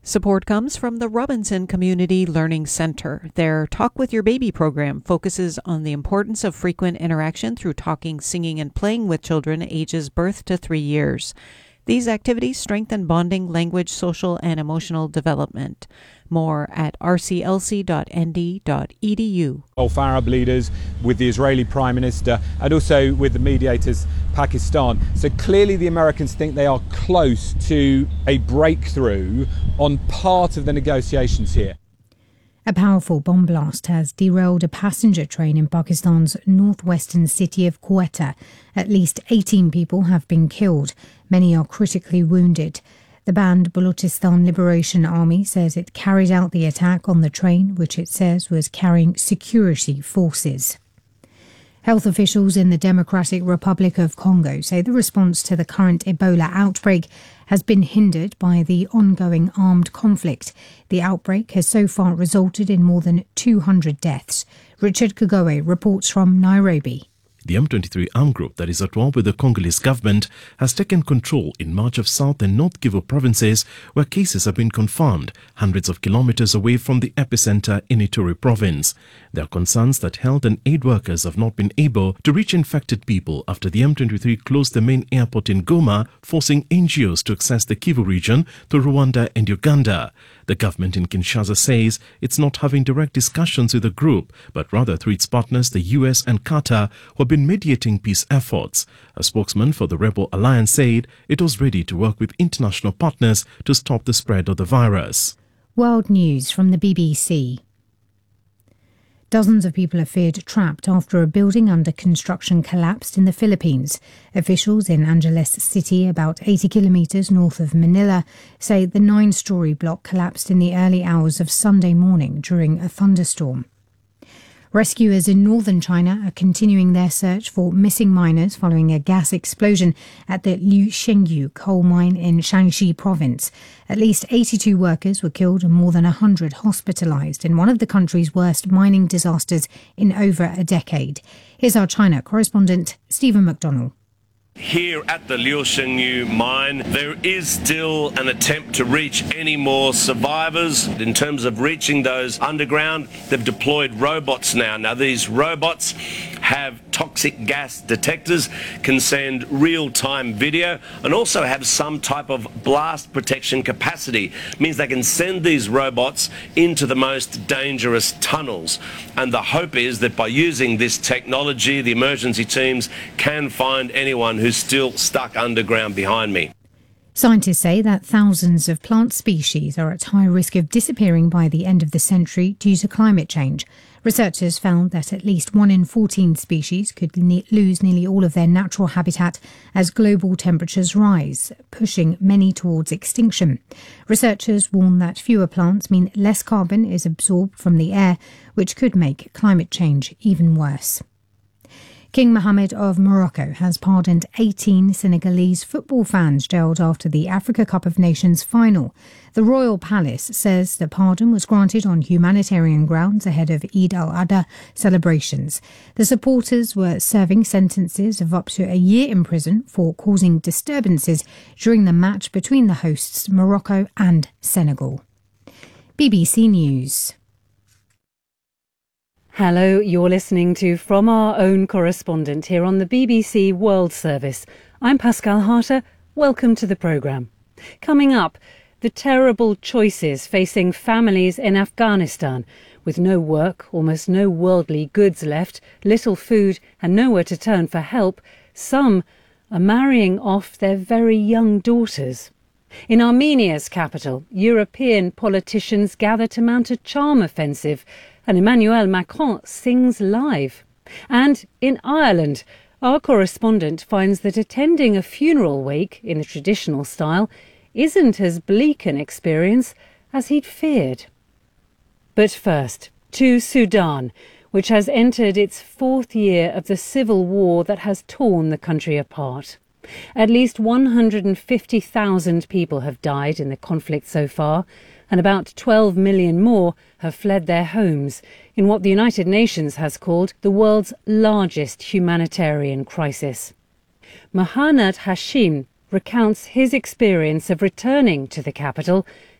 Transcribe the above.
Support comes from the Robinson Community Learning Center. Their Talk with Your Baby program focuses on the importance of frequent interaction through talking, singing, and playing with children ages birth to 3 years. These activities strengthen bonding, language, social, and emotional development. More at rclc.nd.edu. Gulf Arab leaders, with the Israeli Prime Minister, and also with the mediators, Pakistan. So clearly the Americans think they are close to a breakthrough on part of the negotiations here. A powerful bomb blast has derailed a passenger train in Pakistan's northwestern city of Quetta. At least 18 people have been killed. Many are critically wounded. The banned Balochistan Liberation Army says it carried out the attack on the train, which it says was carrying security forces. Health officials in the Democratic Republic of Congo say the response to the current Ebola outbreak has been hindered by the ongoing armed conflict. The outbreak has so far resulted in more than 200 deaths. Richard Kagoe reports from Nairobi. The M23 armed group that is at war with the Congolese government has taken control in much of South and North Kivu provinces, where cases have been confirmed, hundreds of kilometers away from the epicenter in Ituri province. There are concerns that health and aid workers have not been able to reach infected people after the M23 closed the main airport in Goma, forcing NGOs to access the Kivu region through Rwanda and Uganda. The government in Kinshasa says it's not having direct discussions with the group, but rather through its partners, the US and Qatar, who have been mediating peace efforts. A spokesman for the rebel alliance said it was ready to work with international partners to stop the spread of the virus. World news from the BBC. Dozens of people are feared trapped after a building under construction collapsed in the Philippines. Officials in Angeles City, about 80 kilometres north of Manila, say the 9-storey block collapsed in the early hours of Sunday morning during a thunderstorm. Rescuers in northern China are continuing their search for missing miners following a gas explosion at the Liu Shengyu coal mine in Shaanxi province. At least 82 workers were killed and more than 100 hospitalised in one of the country's worst mining disasters in over a decade. Here's our China correspondent, Stephen McDonnell. Here at the Liu Shengyu mine, there is still an attempt to reach any more survivors. In terms of reaching those underground, they've deployed robots now. Now, these robots have toxic gas detectors, can send real-time video, and also have some type of blast protection capacity. It means they can send these robots into the most dangerous tunnels. And the hope is that by using this technology, the emergency teams can find anyone who's still stuck underground behind me. Scientists say that thousands of plant species are at high risk of disappearing by the end of the century due to climate change. Researchers found that at least 1 in 14 species could lose nearly all of their natural habitat as global temperatures rise, pushing many towards extinction. Researchers warn that fewer plants mean less carbon is absorbed from the air, which could make climate change even worse. King Mohammed of Morocco has pardoned 18 Senegalese football fans jailed after the Africa Cup of Nations final. The Royal Palace says the pardon was granted on humanitarian grounds ahead of Eid al-Adha celebrations. The supporters were serving sentences of up to a year in prison for causing disturbances during the match between the hosts Morocco and Senegal. BBC News. Hello, you're listening to From Our Own Correspondent here on the BBC World Service. I'm Pascal Harter. Welcome to the programme. Coming up, the terrible choices facing families in Afghanistan. With no work, almost no worldly goods left, little food and nowhere to turn for help, some are marrying off their very young daughters. In Armenia's capital, European politicians gather to mount a charm offensive, and Emmanuel Macron sings live. And in Ireland, our correspondent finds that attending a funeral wake in the traditional style isn't as bleak an experience as he'd feared. But first, to Sudan, which has entered its 4th year of the civil war that has torn the country apart. At least 150,000 people have died in the conflict so far, and about 12 million more have fled their homes in what the United Nations has called the world's largest humanitarian crisis. Mohanad Hashim recounts his experience of returning to the capital